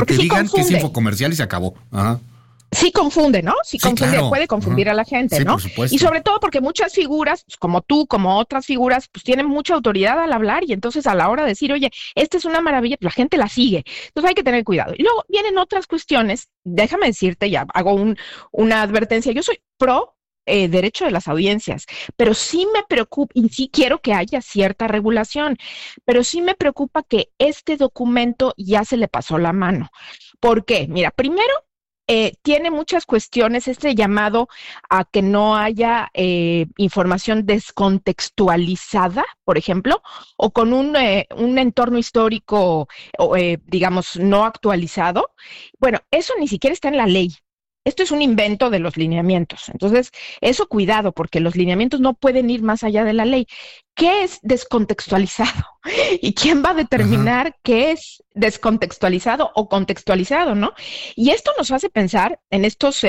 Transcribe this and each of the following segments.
Porque que sí digan confunde. que es infocomercial y se acabó. Ajá. Sí confunde, ¿no? Sí confunde, claro. puede confundir a la gente, Sí, ¿no? por supuesto. Y sobre todo porque muchas figuras, pues, como tú, como otras figuras, pues tienen mucha autoridad al hablar y entonces a la hora de decir, oye, esta es una maravilla, pues la gente la sigue. Entonces hay que tener cuidado. Y luego vienen otras cuestiones, déjame decirte, ya hago una advertencia, yo soy pro derecho de las audiencias, pero sí me preocupa, y sí quiero que haya cierta regulación, pero sí me preocupa que este documento ya se le pasó la mano. ¿Por qué? Mira, primero, tiene muchas cuestiones, este llamado a que no haya información descontextualizada, por ejemplo, o con un entorno histórico, digamos, no actualizado. Bueno, eso ni siquiera está en la ley. Esto es un invento de los lineamientos. Entonces, eso cuidado, porque los lineamientos no pueden ir más allá de la ley. ¿Qué es descontextualizado? ¿Y quién va a determinar qué es descontextualizado o contextualizado, no? Y esto nos hace pensar en estos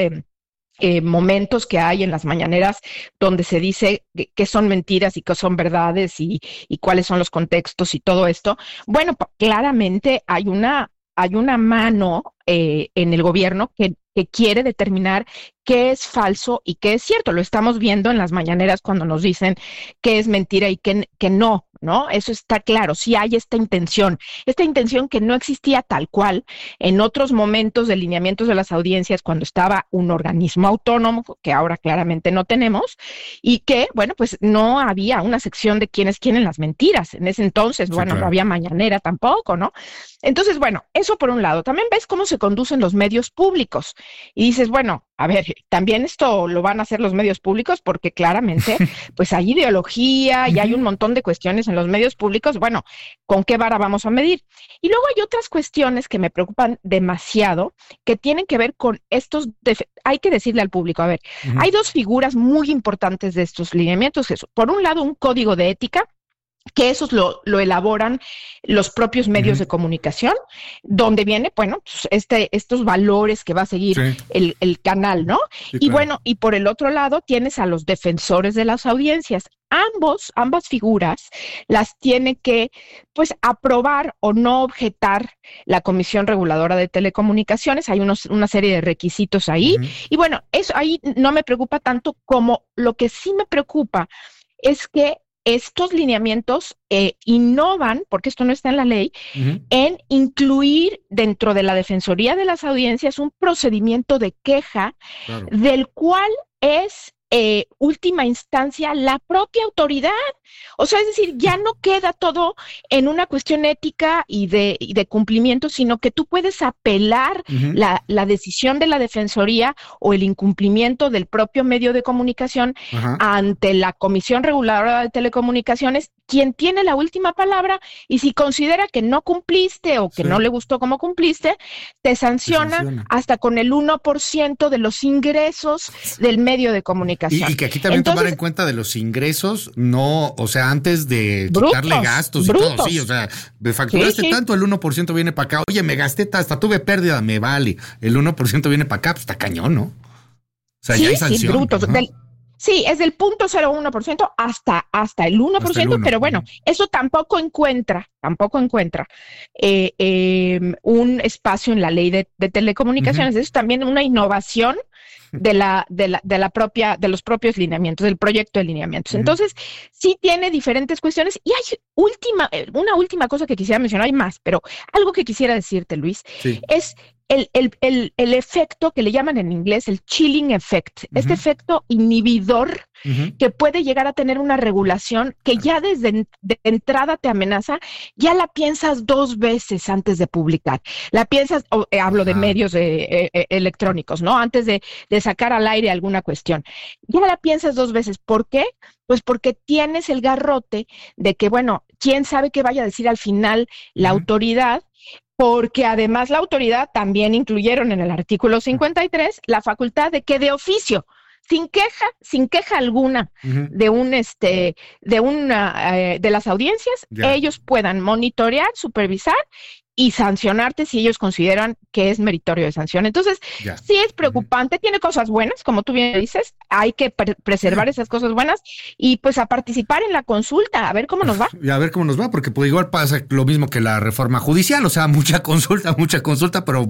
momentos que hay en las mañaneras donde se dice que son mentiras y que son verdades y cuáles son los contextos y todo esto. Bueno, claramente hay una mano en el gobierno que quiere determinar qué es falso y qué es cierto. Lo estamos viendo en las mañaneras cuando nos dicen qué es mentira y que no, ¿no? Eso está claro, sí hay esta intención que no existía tal cual en otros momentos de lineamientos de las audiencias cuando estaba un organismo autónomo, que ahora claramente no tenemos, y que, bueno, pues no había una sección de quiénes quieren las mentiras. En ese entonces, Sí, bueno, claro. no había mañanera tampoco, ¿no? Entonces, bueno, eso por un lado. También ves cómo se conducen los medios públicos y dices, bueno, a ver, también esto lo van a hacer los medios públicos porque claramente pues hay ideología y hay un montón de cuestiones en los medios públicos. Bueno, ¿con qué vara vamos a medir? Y luego hay otras cuestiones que me preocupan demasiado que tienen que ver con hay que decirle al público, a ver, hay dos figuras muy importantes de estos lineamientos. Por un lado, un código de ética, que esos lo elaboran los propios medios de comunicación, donde viene, bueno, pues estos valores que va a seguir Sí. el canal, ¿no? Sí, Y claro. bueno, y por el otro lado tienes a los defensores de las audiencias. Ambas figuras las tiene que, pues, aprobar o no objetar la Comisión Reguladora de Telecomunicaciones. Hay una serie de requisitos ahí. Y bueno, eso ahí no me preocupa tanto como lo que sí me preocupa es que estos lineamientos innovan, porque esto no está en la ley, en incluir dentro de la Defensoría de las Audiencias un procedimiento de queja, Claro. del cual es última instancia la propia autoridad. O sea, es decir, ya no queda todo en una cuestión ética y de cumplimiento, sino que tú puedes apelar la decisión de la Defensoría o el incumplimiento del propio medio de comunicación ante la Comisión Reguladora de Telecomunicaciones, quien tiene la última palabra, y si considera que no cumpliste o que no le gustó cómo cumpliste, te sanciona hasta con el 1% de los ingresos del medio de comunicación. Y que aquí también tomar en cuenta de los ingresos, no, o sea, antes de quitarle gastos y todo, sí, o sea, me facturaste tanto, el 1% viene para acá, oye, me gasté hasta tuve pérdida, me vale, el 1% viene para acá, pues está cañón, ¿no? O sea, ya hay sanción. Brutos. Sí, es del 0.01% hasta el 1%, hasta el 1%, pero bueno, eso tampoco encuentra un espacio en la ley de telecomunicaciones. Eso es también una innovación de los propios lineamientos, del proyecto de lineamientos. Entonces, sí tiene diferentes cuestiones. Y hay una última cosa que quisiera mencionar, hay más, pero algo que quisiera decirte, Luis, es el efecto que le llaman en inglés el chilling effect, este efecto inhibidor que puede llegar a tener una regulación que ya de entrada te amenaza, ya la piensas dos veces antes de publicar. La piensas, hablo de medios electrónicos, ¿no? Antes de sacar al aire alguna cuestión. Ya la piensas dos veces. ¿Por qué? Pues porque tienes el garrote de que, bueno, quién sabe qué vaya a decir al final la autoridad, porque además la autoridad también incluyeron en el artículo 53 la facultad de que de oficio, sin queja alguna de las audiencias, ellos puedan monitorear, supervisar y sancionarte si ellos consideran que es meritorio de sanción. Entonces, sí es preocupante, tiene cosas buenas, como tú bien dices, hay que preservar esas cosas buenas y pues a participar en la consulta, a ver cómo nos va. Y a ver cómo nos va, porque pues igual pasa lo mismo que la reforma judicial, o sea, mucha consulta, pero